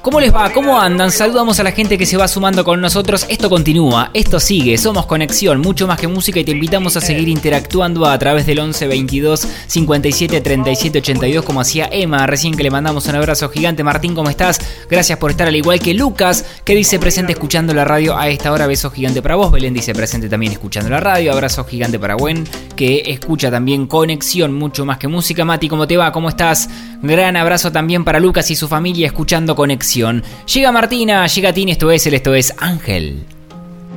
¿Cómo les va? ¿Cómo andan? Saludamos a la gente que se va sumando con nosotros. Esto continúa, esto sigue. Somos Conexión, mucho más que música, y te invitamos a seguir interactuando a través del 11 22 57 37 82, como hacía Emma recién, que le mandamos un abrazo gigante. Martín, ¿cómo estás? Gracias por estar, al igual que Lucas, que dice presente escuchando la radio a esta hora. Beso gigante para vos. Belén dice presente también escuchando la radio. Abrazo gigante para Gwen, que escucha también Conexión, mucho más que música. Mati, ¿cómo te va? ¿Cómo estás? Gran abrazo también para Lucas y su familia escuchando Conexión. Llega Martina, llega Tini, esto es Ángel.